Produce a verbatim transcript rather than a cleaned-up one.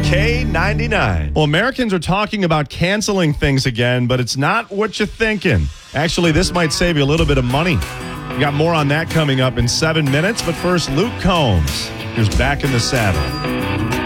K ninety-nine. Well, Americans are talking about canceling things again, but it's not what you're thinking. Actually, this might save you a little bit of money. We got more on that coming up in seven minutes, but first, Luke Combs. Here's Back in the Saddle.